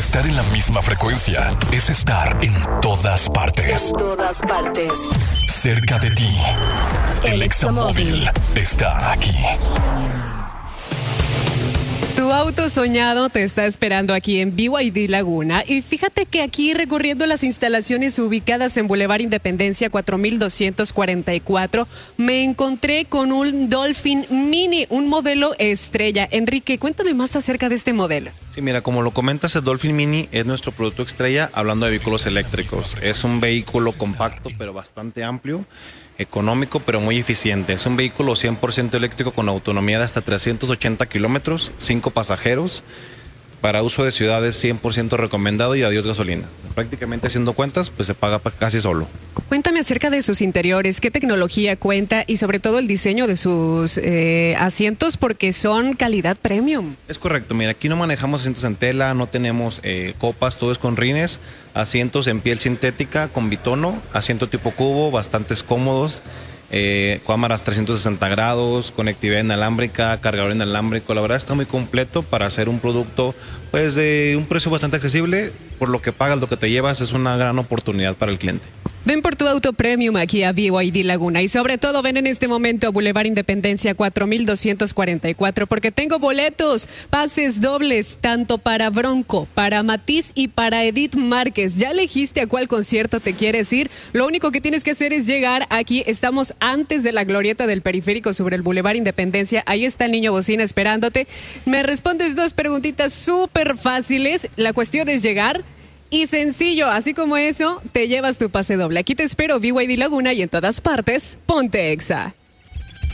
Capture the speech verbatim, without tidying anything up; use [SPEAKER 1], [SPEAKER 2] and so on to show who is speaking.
[SPEAKER 1] Estar en la misma frecuencia es estar en todas partes.
[SPEAKER 2] En todas partes.
[SPEAKER 1] Cerca de ti. El Examóvil está aquí.
[SPEAKER 3] Tu auto soñado te está esperando aquí en B Y D Laguna y fíjate que aquí recorriendo las instalaciones ubicadas en Boulevard Independencia cuatro mil doscientos cuarenta y cuatro me encontré con un Dolphin Mini, un modelo estrella. Enrique, cuéntame más acerca de este modelo.
[SPEAKER 4] Sí, mira, como lo comentas, el Dolphin Mini es nuestro producto estrella hablando de vehículos eléctricos. Es un vehículo compacto pero bastante amplio, económico pero muy eficiente. Es un vehículo cien por ciento eléctrico con autonomía de hasta trescientos ochenta kilómetros, cinco pasajeros, para uso de ciudades cien por ciento recomendado y adiós gasolina. Prácticamente haciendo cuentas, pues se paga casi solo.
[SPEAKER 3] Cuéntame acerca de sus interiores, qué tecnología cuenta y sobre todo el diseño de sus eh, asientos porque son calidad premium.
[SPEAKER 4] Es correcto, mira, aquí no manejamos asientos en tela, no tenemos eh, copas, todo es con rines, asientos en piel sintética con bitono, asiento tipo cubo, bastantes cómodos. Eh, cámaras trescientos sesenta grados, conectividad inalámbrica, cargador inalámbrico. La verdad está muy completo para hacer un producto pues de un precio bastante accesible. Por lo que pagas, lo que te llevas, es una gran oportunidad para el cliente.
[SPEAKER 3] Ven por tu auto premium aquí a B Y D Laguna y sobre todo ven en este momento a Boulevard Independencia cuatro mil doscientos cuarenta y cuatro porque tengo boletos, pases dobles tanto para Bronco, para Matiz y para Edith Márquez. ¿Ya elegiste a cuál concierto te quieres ir? Lo único que tienes que hacer es llegar aquí. Estamos antes de la glorieta del periférico sobre el Boulevard Independencia. Ahí está el niño bocina esperándote. Me respondes dos preguntitas súper fáciles. La cuestión es llegar. Y sencillo, así como eso, te llevas tu pase doble. Aquí te espero, B Y D Laguna y en todas partes, ponte Exa.